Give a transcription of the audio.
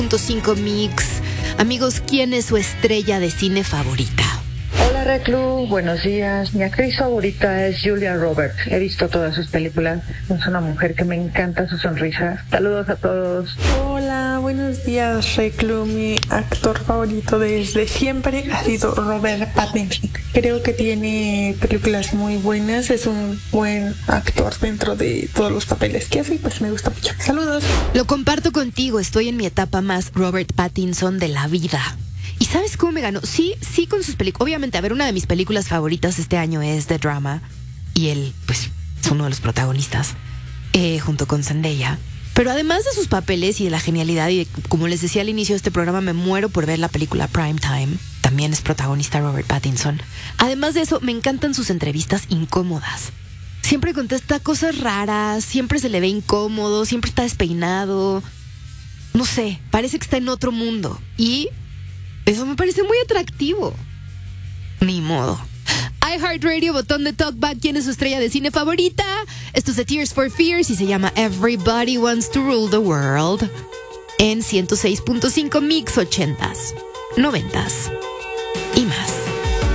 106.5 Mix. Amigos, ¿quién es su estrella de cine favorita? Hola Reclu, buenos días. Mi actriz favorita es Julia Roberts. He visto todas sus películas. Es una mujer que me encanta su sonrisa. Saludos a todos. Hola, buenos días Reclu. Mi actor favorito desde siempre ha sido Robert Pattinson. Creo que tiene películas muy buenas. Es un buen actor dentro de todos los papeles que hace. Pues me gusta mucho. Saludos. Lo comparto contigo. Estoy en mi etapa más Robert Pattinson de la vida. ¿Y sabes cómo me ganó? Sí, con sus películas. Obviamente, a ver, una de mis películas favoritas este año es The Drama. Y él, pues, es uno de los protagonistas, junto con Zendaya. Pero además de sus papeles y de la genialidad, y de, como les decía al inicio de este programa, me muero por ver la película Primetime. También es protagonista Robert Pattinson. Además de eso, me encantan sus entrevistas incómodas. Siempre contesta cosas raras, siempre se le ve incómodo, siempre está despeinado. No sé, parece que está en otro mundo. Y eso me parece muy atractivo. Ni modo. iHeartRadio, botón de talkback. ¿Quién es su estrella de cine favorita? Esto es de Tears for Fears y se llama Everybody Wants to Rule the World. En 106.5 Mix 80s, 90s.